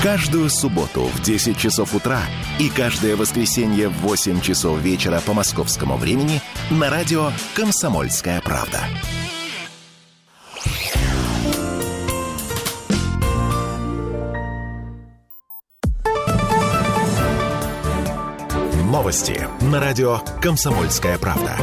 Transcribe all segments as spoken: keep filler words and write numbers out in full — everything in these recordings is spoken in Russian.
Каждую субботу в десять часов утра и каждое воскресенье в восемь часов вечера по московскому времени на радио «Комсомольская правда». Новости на радио «Комсомольская правда».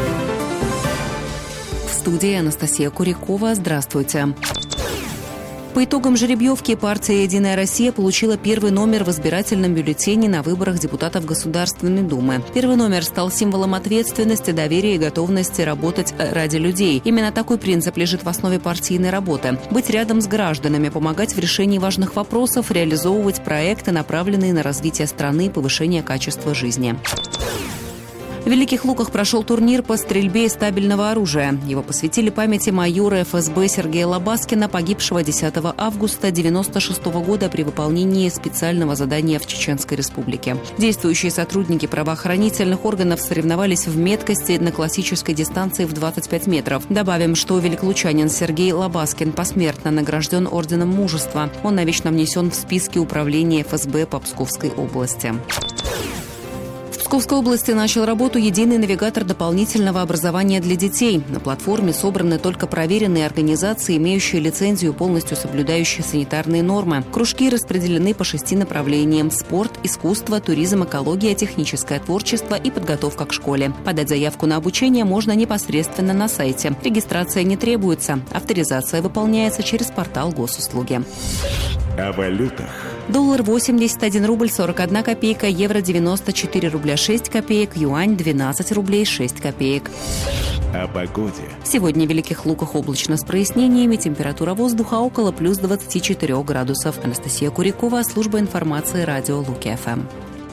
В студии Анастасия Курякова. Здравствуйте. По итогам жеребьевки партия «Единая Россия» получила первый номер в избирательном бюллетене на выборах депутатов Государственной Думы. Первый номер стал символом ответственности, доверия и готовности работать ради людей. Именно такой принцип лежит в основе партийной работы. Быть рядом с гражданами, помогать в решении важных вопросов, реализовывать проекты, направленные на развитие страны и повышение качества жизни. В Великих Луках прошел турнир по стрельбе из стабильного оружия. Его посвятили памяти майора эф эс бэ Сергея Лобаскина, погибшего десятого августа девяносто шестого года при выполнении специального задания в Чеченской Республике. Действующие сотрудники правоохранительных органов соревновались в меткости на классической дистанции в двадцать пять метров. Добавим, что великолучанин Сергей Лобаскин посмертно награжден Орденом Мужества. Он навечно внесен в списки управления эф эс бэ по Псковской области. В Псковской области начал работу единый навигатор дополнительного образования для детей. На платформе собраны только проверенные организации, имеющие лицензию, полностью соблюдающие санитарные нормы. Кружки распределены по шести направлениям: спорт, искусство, туризм, экология, техническое творчество и подготовка к школе. Подать заявку на обучение можно непосредственно на сайте. Регистрация не требуется. Авторизация выполняется через портал госуслуги. О валютах. Доллар восемьдесят один рубль сорок одна копейка, евро девяносто четыре рубля шесть копеек, юань двенадцать рублей шесть копеек. О погоде. Сегодня в Великих Луках облачно с прояснениями, температура воздуха около плюс двадцати четырёх градусов. Анастасия Курякова, служба информации радио Луки-ФМ.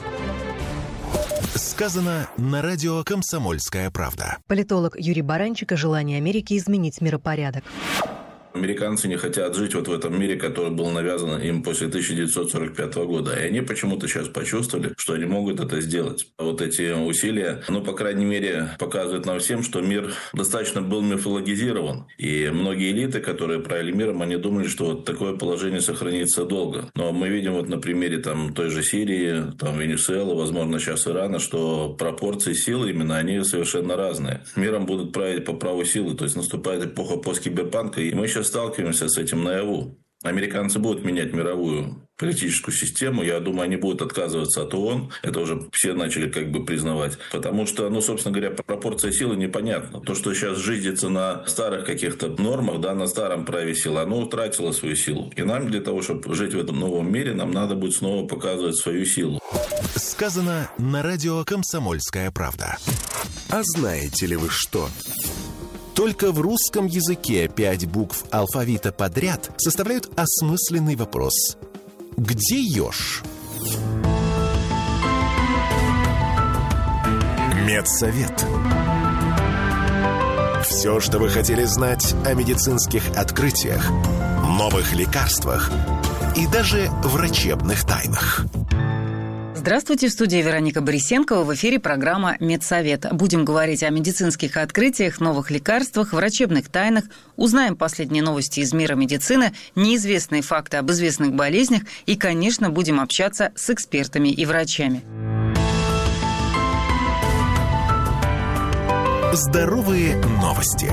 Сказано на радио «Комсомольская правда». Политолог Юрий Баранчик о желании Америки изменить миропорядок. Американцы не хотят жить вот в этом мире, который был навязан им после тысяча девятьсот сорок пятого года. И они почему-то сейчас почувствовали, что они могут это сделать. Вот эти усилия, ну, по крайней мере, показывают нам всем, что мир достаточно был мифологизирован. И многие элиты, которые правили миром, они думали, что вот такое положение сохранится долго. Но мы видим вот на примере там той же Сирии, там Венесуэлы, возможно, сейчас Ирана, что пропорции силы именно, они совершенно разные. Миром будут править по праву силы. То есть наступает эпоха посткиберпанка, и мы сейчас сталкиваемся с этим наяву. Американцы будут менять мировую политическую систему. Я думаю, они будут отказываться от ООН. Это уже все начали как бы признавать. Потому что, ну, собственно говоря, пропорция силы непонятна. То, что сейчас жизнится на старых каких-то нормах, да, на старом праве силы, оно утратило свою силу. И нам для того, чтобы жить в этом новом мире, нам надо будет снова показывать свою силу. Сказано на радио «Комсомольская правда». А знаете ли вы что? Только в русском языке пять букв алфавита подряд составляют осмысленный вопрос. Где еж? Медсовет. Все, что вы хотели знать о медицинских открытиях, новых лекарствах и даже врачебных тайнах. Здравствуйте, в студии Вероника Борисенкова, в эфире программа «Медсовет». Будем говорить о медицинских открытиях, новых лекарствах, врачебных тайнах, узнаем последние новости из мира медицины, неизвестные факты об известных болезнях и, конечно, будем общаться с экспертами и врачами. Здоровые новости.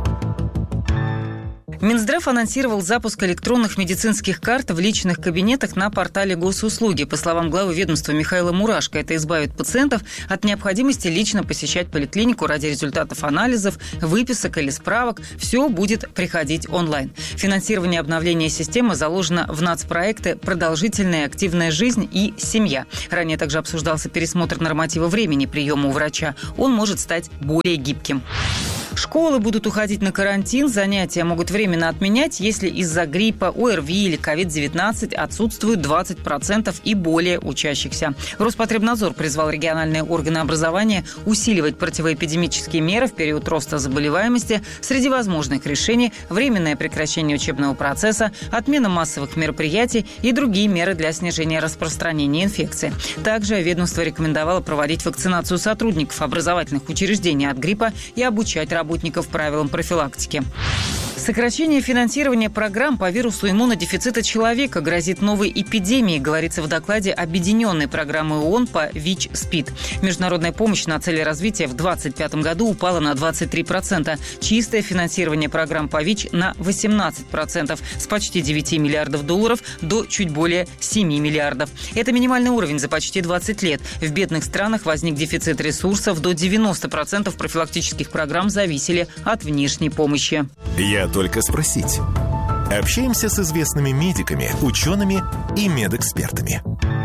Минздрав анонсировал запуск электронных медицинских карт в личных кабинетах на портале госуслуги. По словам главы ведомства Михаила Мурашко, это избавит пациентов от необходимости лично посещать поликлинику ради результатов анализов, выписок или справок. Все будет приходить онлайн. Финансирование обновления системы заложено в нацпроекты «Продолжительная и активная жизнь» и «Семья». Ранее также обсуждался пересмотр норматива времени приема у врача. Он может стать более гибким. Школы будут уходить на карантин, занятия могут временно отменять, если из-за гриппа, о эр ви или ковид девятнадцать отсутствует двадцать процентов и более учащихся. Роспотребнадзор призвал региональные органы образования усиливать противоэпидемические меры в период роста заболеваемости. Среди возможных решений – временное прекращение учебного процесса, отмена массовых мероприятий и другие меры для снижения распространения инфекции. Также ведомство рекомендовало проводить вакцинацию сотрудников образовательных учреждений от гриппа и обучать работников правилам профилактики. Сокращение финансирования программ по вирусу иммунодефицита человека грозит новой эпидемией, говорится в докладе Объединенной программы ООН по ВИЧ-СПИД. Международная помощь на цели развития в две тысячи двадцать пятом году упала на двадцать три процента. Чистое финансирование программ по ВИЧ на восемнадцать процентов, с почти девяти миллиардов долларов до чуть более семи миллиардов. Это минимальный уровень за почти двадцать лет. В бедных странах возник дефицит ресурсов. До девяноста процентов профилактических программ зависели от внешней помощи. Я только спросить. Общаемся с известными медиками, учеными и медэкспертами.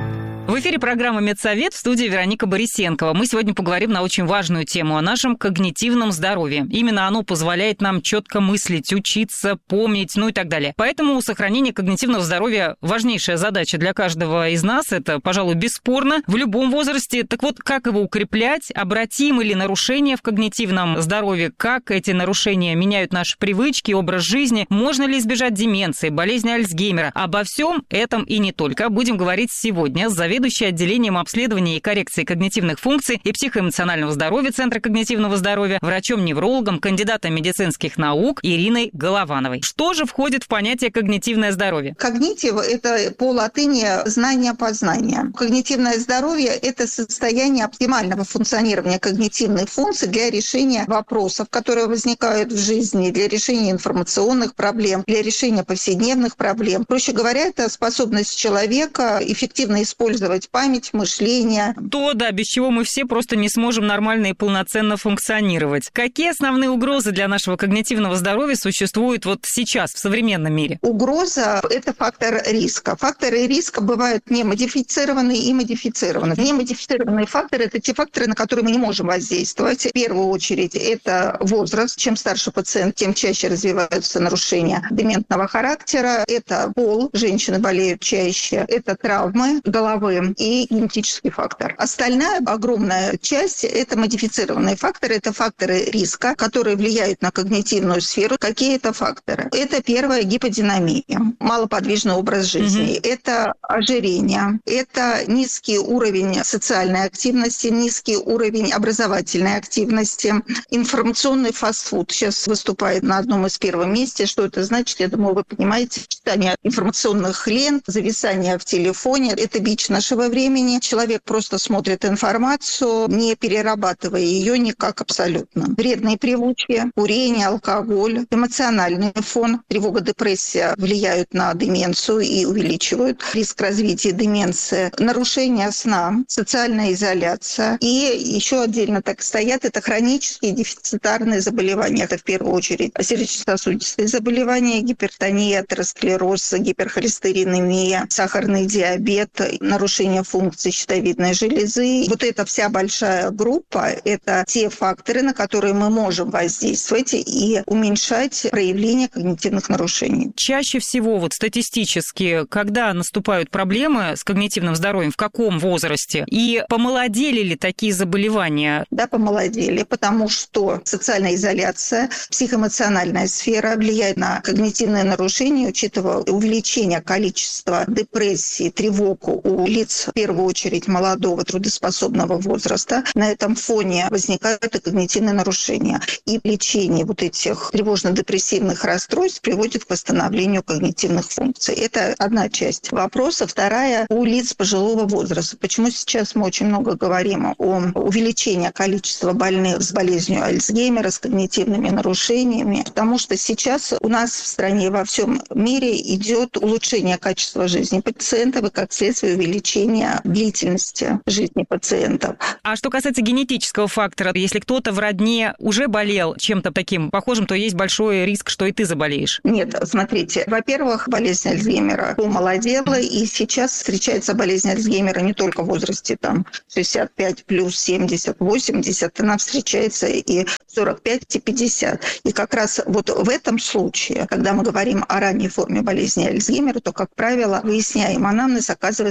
В эфире программа «Медсовет», в студии Вероника Борисенкова. Мы сегодня поговорим на очень важную тему о нашем когнитивном здоровье. Именно оно позволяет нам четко мыслить, учиться, помнить, ну и так далее. Поэтому сохранение когнитивного здоровья – важнейшая задача для каждого из нас. Это, пожалуй, бесспорно в любом возрасте. Так вот, как его укреплять? Обратимы ли нарушения в когнитивном здоровье? Как эти нарушения меняют наши привычки, образ жизни? Можно ли избежать деменции, болезни Альцгеймера? Обо всем этом и не только будем говорить сегодня с заведующей отделением обследования и коррекции когнитивных функций и психоэмоционального здоровья Центра когнитивного здоровья, врачом-неврологом, кандидатом медицинских наук Ириной Головановой. Что же входит в понятие когнитивное здоровье? Когнитив – это по латыни знание, познание. Когнитивное здоровье – это состояние оптимального функционирования когнитивных функций для решения вопросов, которые возникают в жизни, для решения информационных проблем, для решения повседневных проблем. Проще говоря, это способность человека эффективно использовать память, мышление. То, да, без чего мы все просто не сможем нормально и полноценно функционировать. Какие основные угрозы для нашего когнитивного здоровья существуют вот сейчас, в современном мире? Угроза – это фактор риска. Факторы риска бывают немодифицированные и модифицированные. Немодифицированные факторы – это те факторы, на которые мы не можем воздействовать. В первую очередь, это возраст. Чем старше пациент, тем чаще развиваются нарушения дементного характера. Это пол. Женщины болеют чаще. Это травмы головы и генетический фактор. Остальная огромная часть – это модифицированные факторы, это факторы риска, которые влияют на когнитивную сферу. Какие это факторы? Это первое – гиподинамия, малоподвижный образ жизни, mm-hmm. это ожирение, это низкий уровень социальной активности, низкий уровень образовательной активности, информационный фастфуд сейчас выступает на одном из первых мест. Что это значит? Я думаю, вы понимаете. Читание информационных лент, зависание в телефоне – это бич нашего времени. Человек просто смотрит информацию, не перерабатывая ее никак абсолютно. Вредные привычки, курение, алкоголь, эмоциональный фон, тревога, депрессия влияют на деменцию и увеличивают риск развития деменции. Нарушение сна, социальная изоляция. И еще отдельно так стоят, это хронические дефицитарные заболевания. Это в первую очередь сердечно-сосудистые заболевания, гипертония, атеросклероз, гиперхолестеринемия, сахарный диабет, нарушение функций щитовидной железы. Вот эта вся большая группа – это те факторы, на которые мы можем воздействовать и уменьшать проявление когнитивных нарушений. Чаще всего вот статистически, когда наступают проблемы с когнитивным здоровьем, в каком возрасте? И помолодели ли такие заболевания? Да, помолодели, потому что социальная изоляция, психоэмоциональная сфера влияет на когнитивные нарушения, учитывая увеличение количества депрессий, тревог у лиц, в первую очередь, молодого трудоспособного возраста. На этом фоне возникают и когнитивные нарушения. И лечение вот этих тревожно-депрессивных расстройств приводит к восстановлению когнитивных функций. Это одна часть вопроса. Вторая – у лиц пожилого возраста. Почему сейчас мы очень много говорим о увеличении количества больных с болезнью Альцгеймера, с когнитивными нарушениями? Потому что сейчас у нас в стране, во всем мире идет улучшение качества жизни пациентов и, как следствие, увеличение длительности жизни пациентов. А что касается генетического фактора, если кто-то в родне уже болел чем-то таким похожим, то есть большой риск, что и ты заболеешь? Нет, смотрите, во-первых, болезнь Альцгеймера помолодела, и сейчас встречается болезнь Альцгеймера не только в возрасте там шестьдесят пять плюс, семьдесят, восемьдесят, она встречается и сорок пять и пятьдесят. И как раз вот в этом случае, когда мы говорим о ранней форме болезни Альцгеймера, то, как правило, выясняем анамнез, оказывается, что все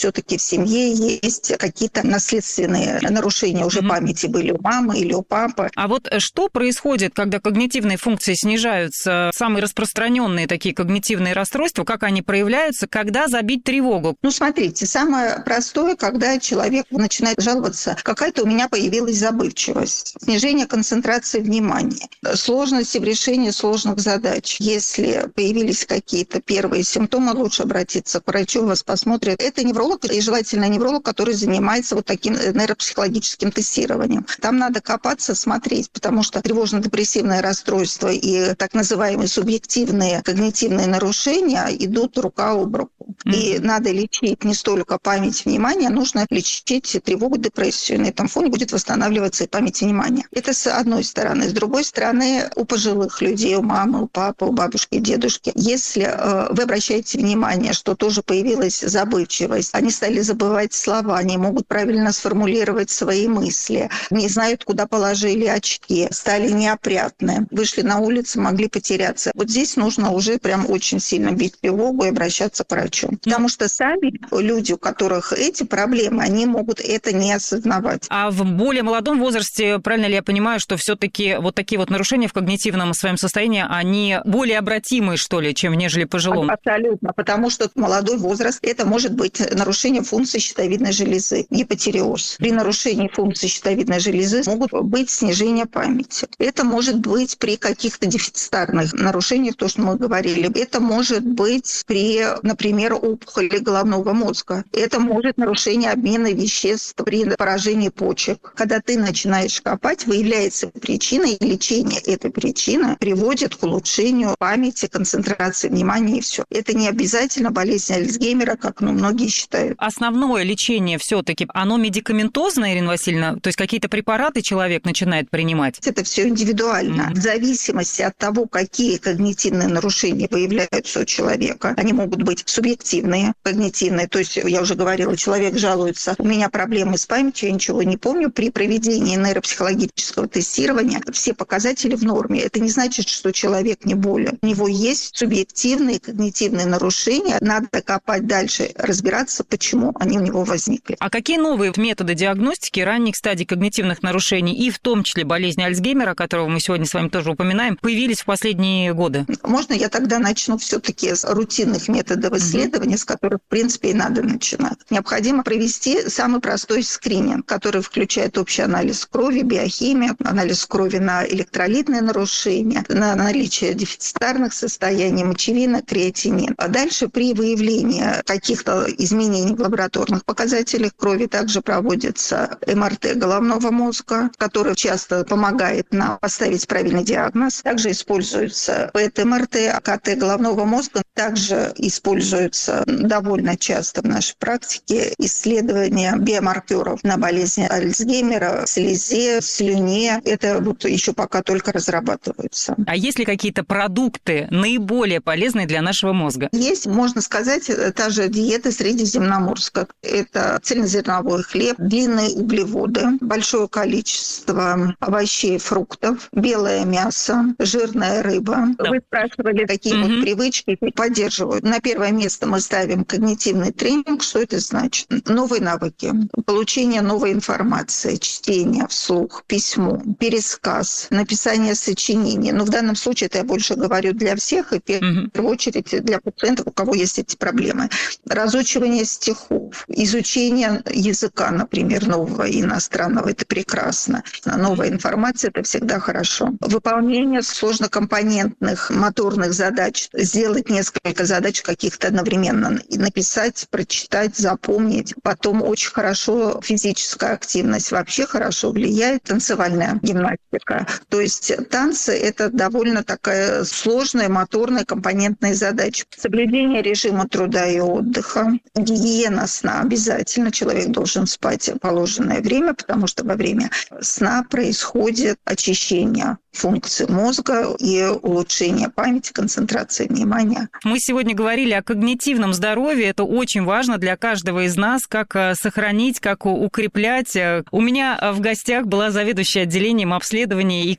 все-таки в семье есть какие-то наследственные нарушения уже mm-hmm. памяти были у мамы или у папы. А вот что происходит, когда когнитивные функции снижаются? Самые распространенные такие когнитивные расстройства, как они проявляются, когда забить тревогу? Ну, смотрите, самое простое, когда человек начинает жаловаться, какая-то у меня появилась забывчивость, снижение концентрации внимания, сложности в решении сложных задач. Если появились какие-то первые симптомы, лучше обратиться к врачу, вас посмотрят. Это невролог и желательно невролог, который занимается вот таким нейропсихологическим тестированием. Там надо копаться, смотреть, потому что тревожно-депрессивное расстройство и так называемые субъективные когнитивные нарушения идут рука об руку. Mm-hmm. И надо лечить не столько память, внимание, нужно лечить тревогу, депрессию. На этом фоне будет восстанавливаться и память, и внимание. Это с одной стороны. С другой стороны, у пожилых людей, у мамы, у папы, у бабушки, дедушки, если э, вы обращаете внимание, что тоже появилась забывчивость, они стали забывать слова, они могут правильно сформулировать свои мысли, не знают, куда положили очки, стали неопрятны, вышли на улицу, могли потеряться. Вот здесь нужно уже прям очень сильно бить тревогу и обращаться к врачу. Потому что сами люди, у которых эти проблемы, они могут это не осознавать. А в более молодом возрасте, правильно ли я понимаю, что все-таки вот такие вот нарушения в когнитивном своем состоянии, они более обратимые, что ли, чем нежели пожилом? Абсолютно, потому что молодой возраст, это может быть нарушение функции щитовидной железы, гипотиреоз. При нарушении функции щитовидной железы могут быть снижение памяти. Это может быть при каких-то дефицитарных нарушениях, то, что мы говорили. Это может быть при, например, опухоли головного мозга. Это может нарушение обмена веществ при поражении почек. Когда ты начинаешь копать, выявляется причина, и лечение этой причины приводит к улучшению памяти, концентрации внимания и все. Это не обязательно болезнь Альцгеймера, как ну, многие считают. Основное лечение все-таки, оно медикаментозное, Ирина Васильевна? То есть какие-то препараты человек начинает принимать? Это все индивидуально. Mm-hmm. В зависимости от того, какие когнитивные нарушения выявляются у человека, они могут быть субъективные, когнитивные. То есть, я уже говорила, человек жалуется, у меня проблемы с памятью, я ничего не помню. При проведении нейропсихологического тестирования все показатели в норме. Это не значит, что человек не болен. У него есть субъективные когнитивные нарушения. Надо копать дальше, разбираться, почему они у него возникли. А какие новые методы диагностики ранних стадий когнитивных нарушений, и в том числе болезни Альцгеймера, которого мы сегодня с вами тоже упоминаем, появились в последние годы? Можно я тогда начну все-таки с рутинных методов исследования, mm-hmm. с которых, в принципе, и надо начинать. Необходимо провести самый простой скрининг, который включает общий анализ крови, биохимию, анализ крови на электролитные нарушения, на наличие дефицитарных состояний, мочевина, креатинин. А дальше при выявлении каких-то изменений в лабораторных показателях крови также проводится эм эр тэ головного мозга, который часто помогает нам поставить правильный диагноз. Также используется пэ эт эм эр тэ, ка тэ головного мозга. Также используется довольно часто в нашей практике исследования биомаркеров на болезнь Альцгеймера в слезе, в слюне. Это вот еще пока только разрабатываются. А есть ли какие-то продукты наиболее полезные для нашего мозга? Есть, можно сказать, та же диета средиземноморская. Это цельнозерновой хлеб, длинные углеводы, большое количество овощей, фруктов, белое мясо, жирная рыба. Да. Вы спрашивали, какие mm-hmm. вот привычки поддерживают. На первое место мы ставим когнитивный тренинг. Что это значит? Новые навыки, получение новой информации, чтение вслух, письмо, пересказ, написание сочинений. Но в данном случае это я больше говорю для всех, и в первую mm-hmm. очередь для пациентов, у кого есть эти проблемы. Разучивание стихов, изучение языка, например, нового иностранного, это прекрасно. Новая информация – это всегда хорошо. Выполнение сложнокомпонентных моторных задач, сделать несколько задач каких-то одновременно, и написать, прочитать, запомнить. Потом очень хорошо физическая активность, вообще хорошо влияет танцевальная гимнастика. То есть танцы – это довольно такая сложная моторная компонентная задача. Соблюдение режима труда и отдыха, гигиена сна обязательно. Человек должен спать в положенное время, потому что во время сна происходит очищение функций мозга и улучшение памяти, концентрации внимания. Мы сегодня говорили о когнитивном здоровье. Это очень важно для каждого из нас, как сохранить, как укреплять. У меня в гостях была заведующая отделением обследования и